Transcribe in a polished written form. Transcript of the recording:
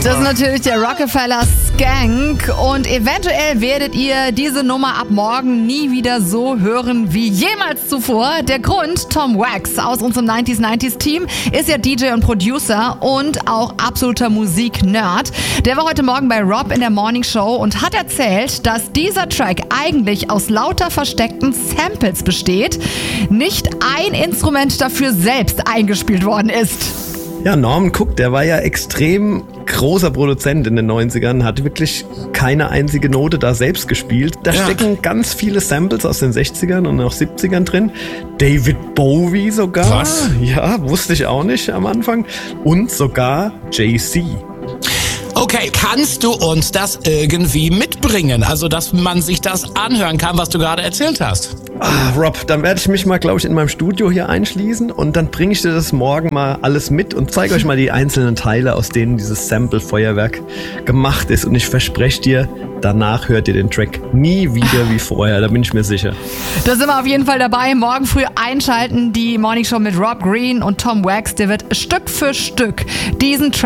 Das ist natürlich der Rockefeller Skank und eventuell werdet ihr diese Nummer ab morgen nie wieder so hören wie jemals zuvor. Der Grund, Tom Wax aus unserem 90s Team ist ja DJ und Producer und auch absoluter Musik-Nerd. Der war heute Morgen bei Rob in der Morning Show und hat erzählt, dass dieser Track eigentlich aus lauter versteckten Samples besteht. Nicht ein Instrument dafür selbst eingespielt worden ist. Ja, Norman Cook, der war ja extrem großer Produzent in den 90ern, hat wirklich keine einzige Note da selbst gespielt. Da stecken ganz viele Samples aus den 60ern und auch 70ern drin. David Bowie sogar. Was? Ja, wusste ich auch nicht am Anfang. Und sogar Jay-Z. Okay, kannst du uns das irgendwie mitbringen? Also, dass man sich das anhören kann, was du gerade erzählt hast. Rob, dann werde ich mich mal, glaube ich, in meinem Studio hier einschließen und dann bringe ich dir das morgen mal alles mit und zeige euch mal die einzelnen Teile, aus denen dieses Sample-Feuerwerk gemacht ist. Und ich verspreche dir, danach hört ihr den Track nie wieder wie vorher, da bin ich mir sicher. Da sind wir auf jeden Fall dabei. Morgen früh einschalten, die Morning Show mit Rob Green und Tom Wax. Der wird Stück für Stück diesen Track